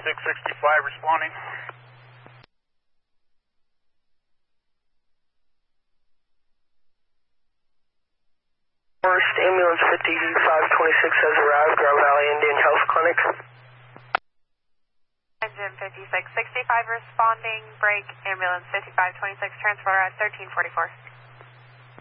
responding. First, ambulance 5526 has arrived, Grand Valley Indian Health Clinic. Engine 5665 responding, break, ambulance 5526, transfer at 1344.